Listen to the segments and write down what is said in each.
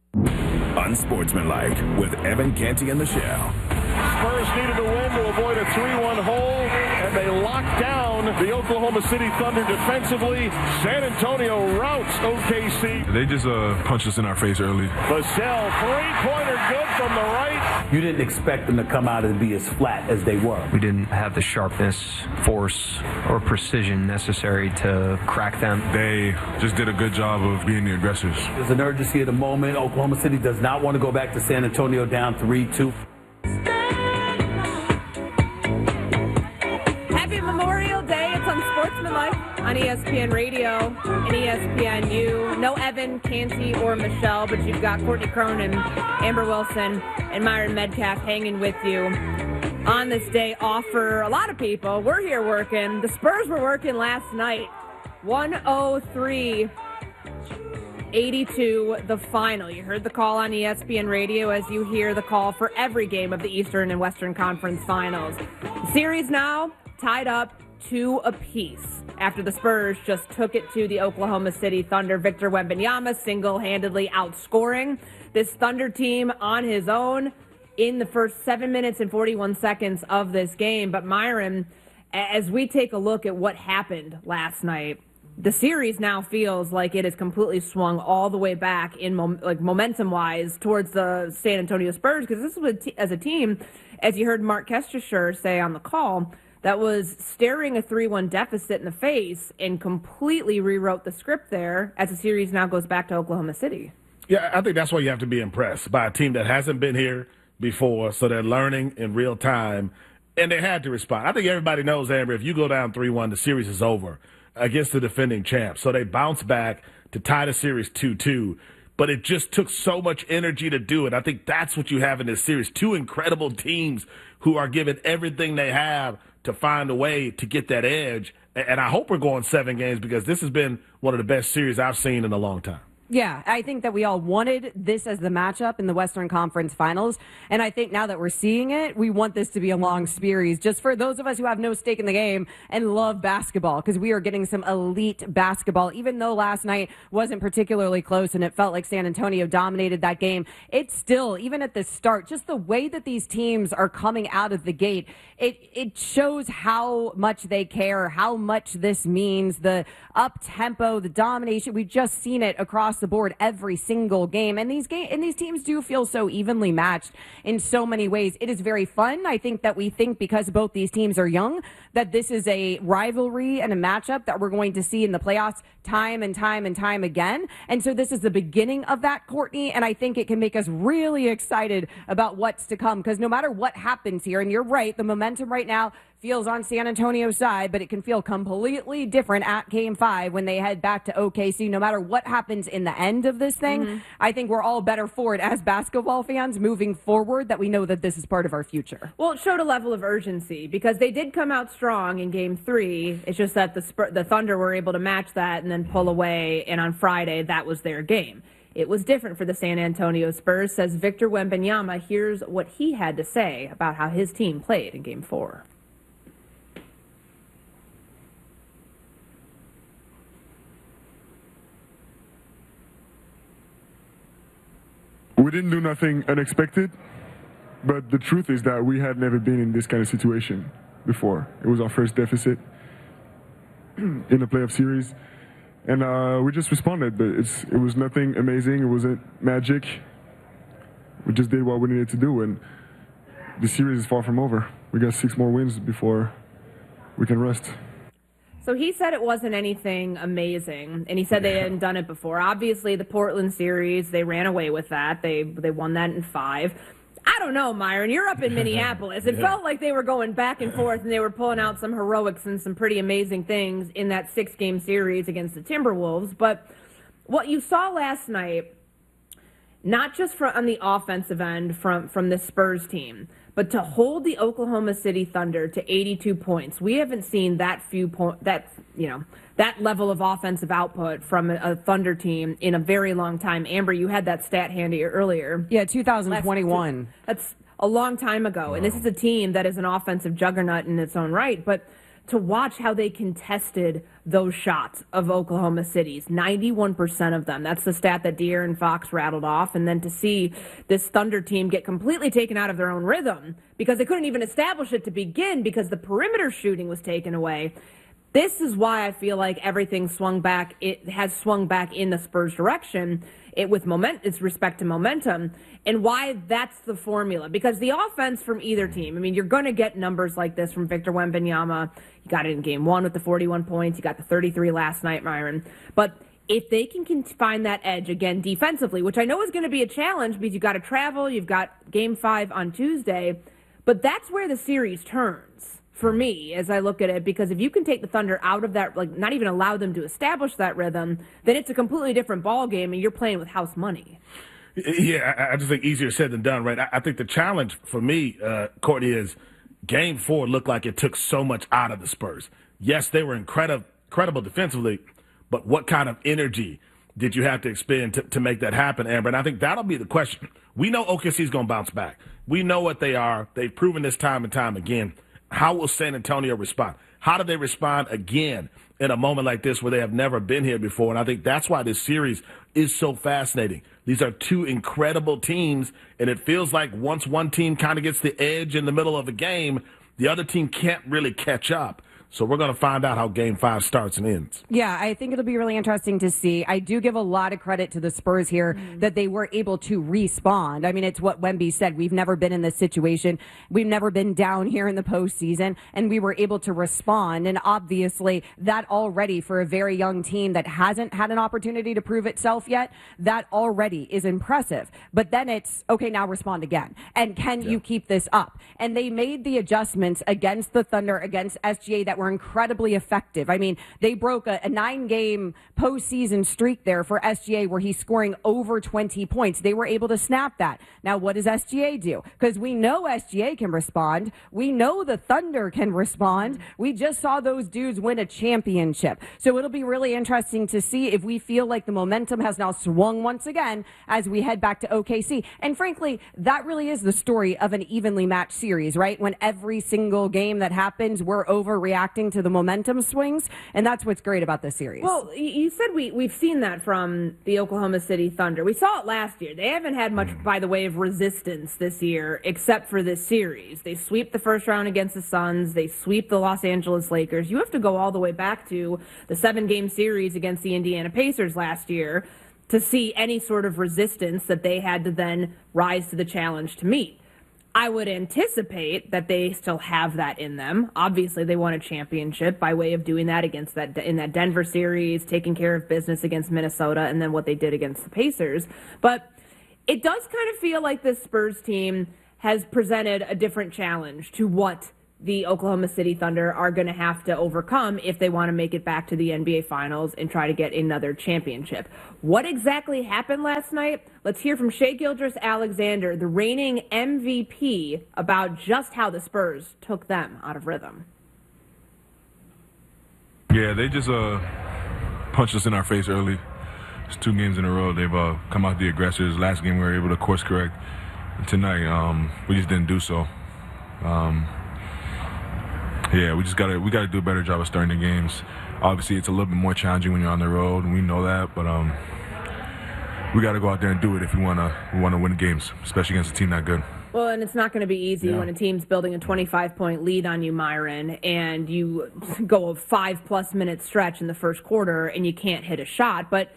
Unsportsmanlike with Evan Canty and Michelle. Spurs needed a win to avoid a 3-1 hole, and they locked down the Oklahoma City Thunder defensively. San Antonio routs OKC. They just punched us in our face early. Vassell, three-pointer good from the right. You didn't expect them to come out and be as flat as they were. We didn't have the sharpness, force, or precision necessary to crack them. They just did a good job of being the aggressors. There's an urgency at the moment. Oklahoma City does not want to go back to San Antonio down 3-2. Happy Memorial Day. It's Unsportsmanlike on ESPN Radio and ESPNU. No Evan, Canty, or Michelle, but you've got Courtney Cronin, Amber Wilson, and Myron Medcalf hanging with you on this day off for a lot of people. We're here working. The Spurs were working last night. 103-82, the final. You heard the call on ESPN Radio as you hear the call for every game of the Eastern and Western Conference Finals. The series now tied up 2 apiece after the Spurs just took it to the Oklahoma City Thunder. Victor Wembanyama single-handedly outscoring this Thunder team on his own in the first 7 minutes and 41 seconds of this game. But Myron, as we take a look at what happened last night, the series now feels like it has completely swung all the way back in momentum-wise towards the San Antonio Spurs, because this was as a team, as you heard Mark Kestecher say on the call, that was staring a 3-1 deficit in the face and completely rewrote the script there as the series now goes back to Oklahoma City. Yeah, I think that's why you have to be impressed by a team that hasn't been here before, so they're learning in real time, and they had to respond. I think everybody knows, Amber, if you go down 3-1, the series is over against the defending champs. So they bounced back to tie the series 2-2. But it just took so much energy to do it. I think that's what you have in this series. 2 incredible teams who are giving everything they have to find a way to get that edge. And I hope we're going 7 games, because this has been one of the best series I've seen in a long time. Yeah, I think that we all wanted this as the matchup in the Western Conference Finals. And I think now that we're seeing it, we want this to be a long series, just for those of us who have no stake in the game and love basketball, because we are getting some elite basketball. Even though last night wasn't particularly close and it felt like San Antonio dominated that game, it's still, even at the start, just the way that these teams are coming out of the gate, it shows how much they care, how much this means, the up-tempo, the domination. We've just seen it across the board every single game, and these teams do feel so evenly matched in so many ways. It is very fun. I think that we think, because both these teams are young, that this is a rivalry and a matchup that we're going to see in the playoffs time and time and time again. And so this is the beginning of that, Courtney, and I think it can make us really excited about what's to come, because no matter what happens here, and you're right, the momentum right now feels on San Antonio's side, but it can feel completely different at Game 5 when they head back to OKC. No matter what happens in the end of this thing, I think we're all better for it as basketball fans moving forward, that we know that this is part of our future. Well, it showed a level of urgency, because they did come out strong in Game 3. It's just that the Thunder were able to match that and then pull away, and on Friday, that was their game. It was different for the San Antonio Spurs, says Victor Wembanyama. Here's what he had to say about how his team played in Game 4. We didn't do nothing unexpected, but the truth is that we had never been in this kind of situation before. It was our first deficit in a playoff series, and we just responded, but it was nothing amazing. It wasn't magic. We just did what we needed to do, and the series is far from over. We got 6 more wins before we can rest. So he said it wasn't anything amazing, and he said they hadn't done it before. Obviously, the Portland series, they ran away with that. They won that in 5. I don't know, Myron. You're up in Minneapolis. It felt like they were going back and forth, and they were pulling out some heroics and some pretty amazing things in that 6-game series against the Timberwolves. But what you saw last night, not just on the offensive end from this Spurs team, but to hold the Oklahoma City Thunder to 82 points, we haven't seen that level of offensive output from a Thunder team in a very long time. Amber, you had that stat handy earlier. Yeah, 2021. That's a long time ago, and this is a team that is an offensive juggernaut in its own right. But to watch how they contested those shots of Oklahoma City's. 91% of them. That's the stat that De'Aaron Fox rattled off. And then to see this Thunder team get completely taken out of their own rhythm because they couldn't even establish it to begin because the perimeter shooting was taken away. This is why I feel like everything swung back. It has swung back in the Spurs' direction its respect to momentum, and why that's the formula. Because the offense from either team, I mean, you're going to get numbers like this from Victor Wembanyama. You got it in game 1 with the 41 points. You got the 33 last night, Myron. But if they can find that edge again defensively, which I know is going to be a challenge because you've got to travel, you've got game 5 on Tuesday, but that's where the series turns. For me, as I look at it, because if you can take the Thunder out of that, like not even allow them to establish that rhythm, then it's a completely different ball game, and you're playing with house money. Yeah, I just think easier said than done, right? I think the challenge for me, Courtney, is Game 4 looked like it took so much out of the Spurs. Yes, they were incredible defensively, but what kind of energy did you have to expend to make that happen, Amber? And I think that'll be the question. We know OKC's going to bounce back. We know what they are. They've proven this time and time again. How will San Antonio respond? How do they respond again in a moment like this where they have never been here before? And I think that's why this series is so fascinating. These are two incredible teams, and it feels like once one team kind of gets the edge in the middle of a game, the other team can't really catch up. So we're going to find out how Game 5 starts and ends. Yeah, I think it'll be really interesting to see. I do give a lot of credit to the Spurs here that they were able to respond. I mean, it's what Wemby said. We've never been in this situation. We've never been down here in the postseason, and we were able to respond. And obviously, that already for a very young team that hasn't had an opportunity to prove itself yet, that already is impressive. But then it's, okay, now respond again. And can you keep this up? And they made the adjustments against the Thunder, against SGA that were incredibly effective. I mean, they broke a 9-game postseason streak there for SGA where he's scoring over 20 points. They were able to snap that. Now, what does SGA do? Because we know SGA can respond. We know the Thunder can respond. We just saw those dudes win a championship. So it'll be really interesting to see if we feel like the momentum has now swung once again as we head back to OKC. And frankly, that really is the story of an evenly matched series, right? When every single game that happens, we're overreacting to the momentum swings, and that's what's great about this series. Well, you said we've seen that from the Oklahoma City Thunder. We saw it last year. They haven't had much by the way of resistance this year, except for this series. They sweep the first round against the Suns. They sweep the Los Angeles Lakers. You have to go all the way back to the 7-game series against the Indiana Pacers last year to see any sort of resistance that they had to then rise to the challenge to meet. I would anticipate that they still have that in them. Obviously, they won a championship by way of doing that against in that Denver series, taking care of business against Minnesota, and then what they did against the Pacers. But it does kind of feel like this Spurs team has presented a different challenge to what the Oklahoma City Thunder are going to have to overcome if they want to make it back to the NBA Finals and try to get another championship. What exactly happened last night? Let's hear from Shai Gilgeous-Alexander, the reigning MVP, about just how the Spurs took them out of rhythm. Yeah, they just punched us in our face early. It's 2 games in a row. They've come out the aggressors. Last game we were able to course correct. Tonight, we just didn't do so. Yeah, we gotta do a better job of starting the games. Obviously, it's a little bit more challenging when you're on the road, and we know that. But we got to go out there and do it if we want to win games, especially against a team that good. Well, and it's not going to be easy when a team's building a 25-point lead on you, Myron, and you go a 5+ minute stretch in the first quarter and you can't hit a shot. But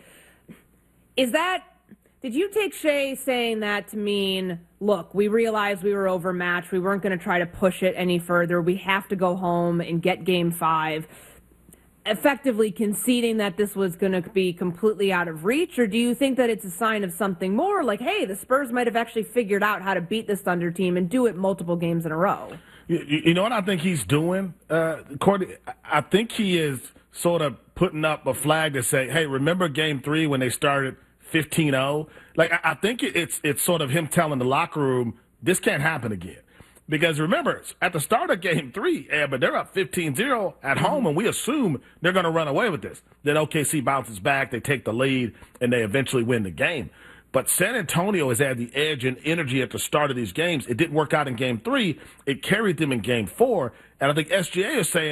did you take Shai saying that to mean, look, we realized we were overmatched. We weren't going to try to push it any further. We have to go home and get Game 5, effectively conceding that this was going to be completely out of reach? Or do you think that it's a sign of something more, like, hey, the Spurs might have actually figured out how to beat this Thunder team and do it multiple games in a row? You know what I think he's doing, Courtney? I think he is sort of putting up a flag to say, hey, remember Game 3 when they started 15-0? Like, I think it's sort of him telling the locker room, this can't happen again. Because remember, at the start of Game 3, but they're up 15-0 at home, and we assume they're going to run away with this. Then OKC bounces back, they take the lead, and they eventually win the game. But San Antonio has had the edge and energy at the start of these games. It didn't work out in Game 3. It carried them in Game 4. And I think SGA is saying,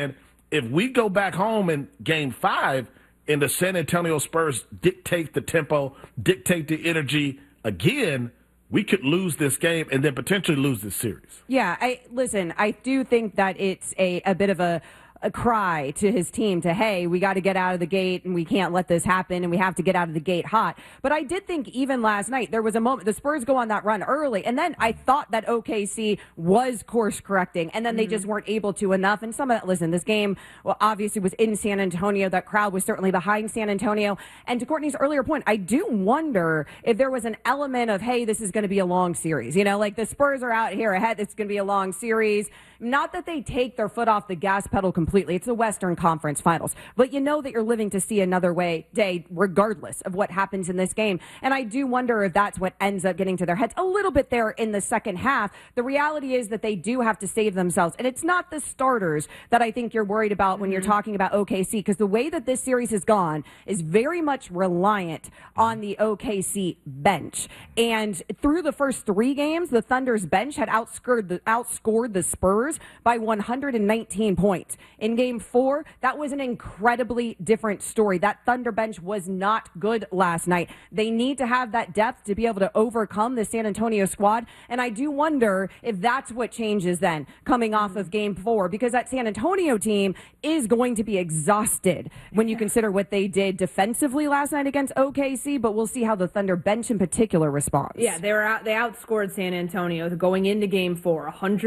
if we go back home in Game 5 and the San Antonio Spurs dictate the tempo, dictate the energy again, we could lose this game and then potentially lose this series. Yeah, I do think that it's a bit of a cry to his team to, hey, we got to get out of the gate and we can't let this happen and we have to get out of the gate hot. But I did think even last night there was a moment, the Spurs go on that run early, and then I thought that OKC was course correcting, and then they just weren't able to enough. And some of that, listen, this game obviously was in San Antonio. That crowd was certainly behind San Antonio. And to Courtney's earlier point, I do wonder if there was an element of, hey, this is going to be a long series. You know, like the Spurs are out here ahead. It's going to be a long series. Not that they take their foot off the gas pedal completely. It's the Western Conference Finals. But you know that you're living to see another day regardless of what happens in this game. And I do wonder if that's what ends up getting to their heads a little bit there in the second half. The reality is that they do have to save themselves. And it's not the starters that I think you're worried about when you're talking about OKC, because the way that this series has gone is very much reliant on the OKC bench. And through the first 3 games, the Thunder's bench had outscored the Spurs by 119 points. In Game 4, that was an incredibly different story. That Thunder bench was not good last night. They need to have that depth to be able to overcome the San Antonio squad, and I do wonder if that's what changes then coming off of Game 4, because that San Antonio team is going to be exhausted when you consider what they did defensively last night against OKC, but we'll see how the Thunder bench in particular responds. Yeah, they outscored San Antonio going into Game 4,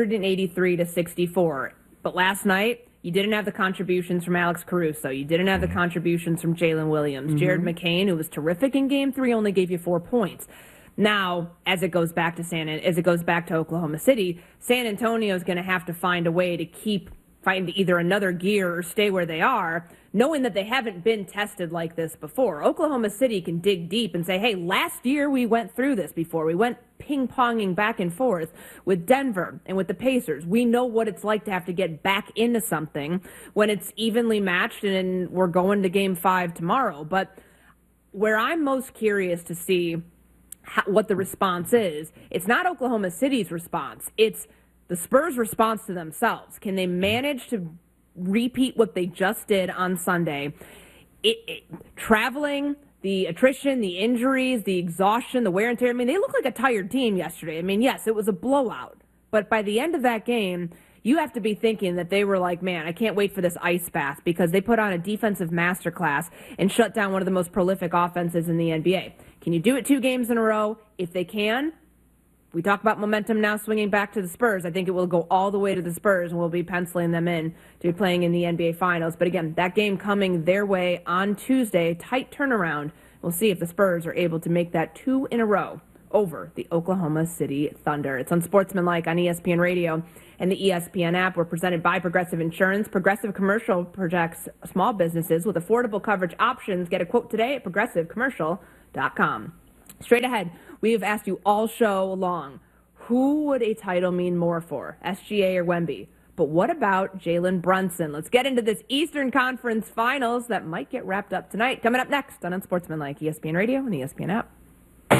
183-64. But last night, you didn't have the contributions from Alex Caruso. You didn't have the contributions from Jalen Williams. Jared McCain, who was terrific in Game 3, only gave you 4 points. Now, as it goes back to Oklahoma City, San Antonio is going to have to find a way to find either another gear or stay where they are, knowing that they haven't been tested like this before. Oklahoma City can dig deep and say, hey, last year we went through this before. We went ping-ponging back and forth with Denver and with the Pacers. We know what it's like to have to get back into something when it's evenly matched, and we're going to Game 5 tomorrow. But where I'm most curious to see what the response is, it's not Oklahoma City's response. It's the Spurs' response to themselves. Can they manage to repeat what they just did on Sunday? Traveling, the attrition, the injuries, the exhaustion, the wear and tear. I mean, they look like a tired team yesterday. I mean, yes, it was a blowout. But by the end of that game, you have to be thinking that they were like, man, I can't wait for this ice bath, because they put on a defensive masterclass and shut down one of the most prolific offenses in the NBA. Can you do it 2 games in a row? If they can, we talk about momentum now swinging back to the Spurs. I think it will go all the way to the Spurs, and we'll be penciling them in to be playing in the NBA Finals. But again, that game coming their way on Tuesday, tight turnaround. We'll see if the Spurs are able to make that 2 in a row over the Oklahoma City Thunder. It's Unsportsmanlike on ESPN Radio and the ESPN app. We're presented by Progressive Insurance. Progressive Commercial protects small businesses with affordable coverage options. Get a quote today at progressivecommercial.com. Straight ahead, we have asked you all show long, who would a title mean more for, SGA or Wemby? But what about Jalen Brunson? Let's get into this Eastern Conference Finals that might get wrapped up tonight. Coming up next on Unsportsmanlike, ESPN Radio and the ESPN app. The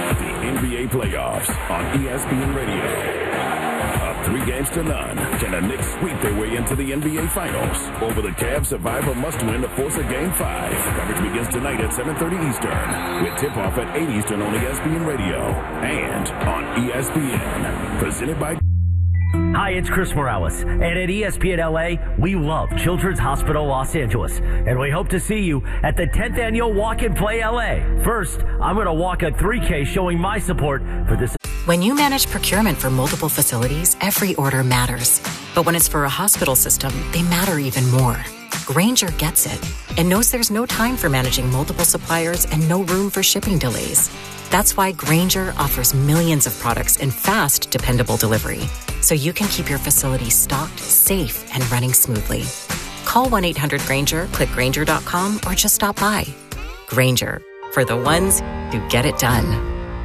NBA playoffs on ESPN Radio. Up 3-0. Can the Knicks sweep their way into the NBA Finals? Over the Cavs survive a must-win to force a Game 5. Coverage begins tonight at 7:30 Eastern, with tip-off at 8 Eastern on ESPN Radio and on ESPN. Presented by... Hi, it's Chris Morales, and at ESPN LA, we love Children's Hospital Los Angeles, and we hope to see you at the 10th Annual Walk and Play LA. First, I'm going to walk a 3K showing my support for this. When you manage procurement for multiple facilities, every order matters. But when it's for a hospital system, they matter even more. Grainger gets it and knows there's no time for managing multiple suppliers and no room for shipping delays. That's why Grainger offers millions of products in fast, dependable delivery, so you can keep your facility stocked, safe, and running smoothly. Call 1-800-GRAINGER, click Grainger.com, or just stop by. Grainger, for the ones who get it done.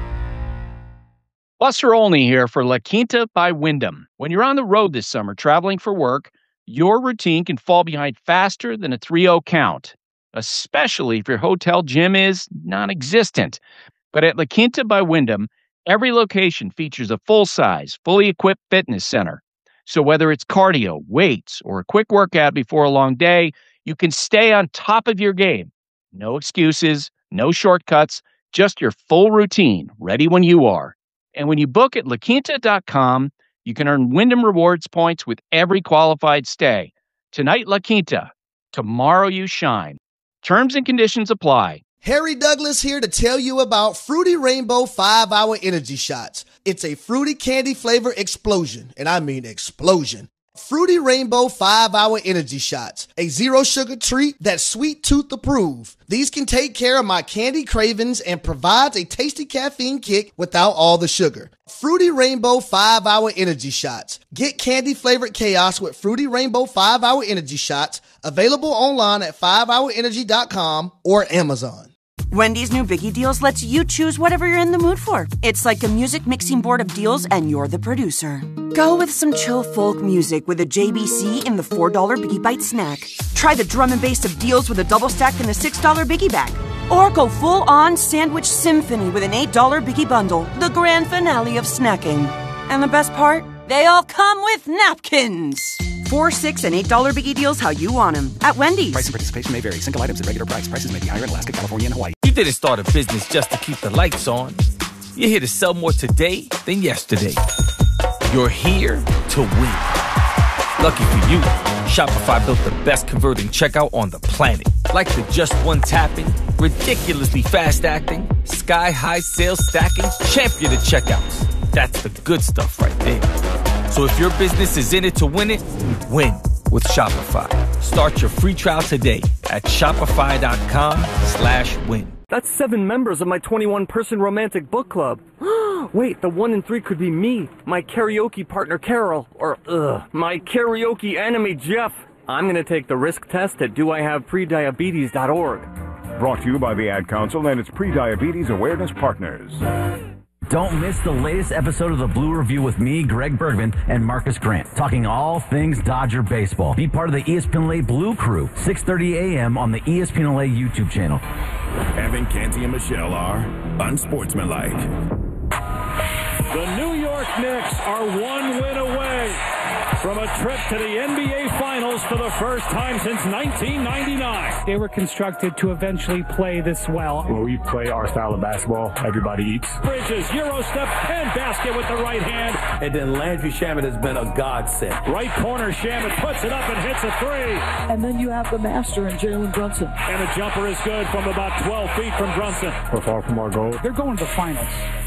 Buster Olney here for La Quinta by Wyndham. When you're on the road this summer traveling for work, your routine can fall behind faster than a 3-0 count, especially if your hotel gym is non-existent. But at La Quinta by Wyndham, every location features a full-size, fully equipped fitness center. So whether it's cardio, weights, or a quick workout before a long day, you can stay on top of your game. No excuses, no shortcuts, just your full routine, ready when you are. And when you book at LaQuinta.com, you can earn Wyndham Rewards points with every qualified stay. Tonight, La Quinta. Tomorrow, you shine. Terms and conditions apply. Harry Douglas here to tell you about Fruity Rainbow 5-Hour Energy Shots. It's a fruity candy flavor explosion, and I mean explosion. Fruity Rainbow 5-Hour Energy Shots, a zero-sugar treat that's sweet tooth approved. These can take care of my candy cravings and provides a tasty caffeine kick without all the sugar. Fruity Rainbow 5-Hour Energy Shots. Get candy-flavored chaos with Fruity Rainbow 5-Hour Energy Shots, available online at 5hourenergy.com or Amazon. Wendy's new Biggie Deals lets you choose whatever you're in the mood for. It's like a music mixing board of deals, and you're the producer. Go with some chill folk music with a JBC in the $4 Biggie Bite snack. Try the drum and bass of deals with a double stack in the $6 Biggie Bag. Or go full-on sandwich symphony with an $8 Biggie Bundle, the grand finale of snacking. And the best part? They all come with napkins. $4, $6, and $8 Biggie Deals how you want them at Wendy's. Price and participation may vary. Single items at regular price. Prices may be higher in Alaska, California, and Hawaii. You didn't start a business just to keep the lights on. You're here to sell more today than yesterday. You're here to win. Lucky for you, Shopify built the best converting checkout on the planet. Like the just one tapping, ridiculously fast acting, sky-high sales stacking, champion of checkouts. That's the good stuff right there. So if your business is in it to win it, win with Shopify. Start your free trial today at shopify.com/win. That's 7 members of my 21-person romantic book club. Wait, the 1 in 3 could be me, my karaoke partner Carol, or my karaoke enemy Jeff. I'm going to take the risk test at doihaveprediabetes.org. Brought to you by the Ad Council and its Prediabetes Awareness Partners. Don't miss the latest episode of the Blue Review with me, Greg Bergman, and Marcus Grant, talking all things Dodger baseball. Be part of the ESPN LA Blue Crew, 6:30 a.m. on the ESPN LA YouTube channel. Evan, Canty, and Michelle are unsportsmanlike. The New York Knicks are 1 win away from a trip to the NBA Finals for the first time since 1999. They were constructed to eventually play this well. When we play our style of basketball, everybody eats. Bridges, Euro step, and basket with the right hand. And then Landry Shamet has been a godsend. Right corner, Shamet puts it up and hits a 3. And then you have the master in Jalen Brunson. And the jumper is good from about 12 feet from Brunson. We're far from our goal. They're going to the finals.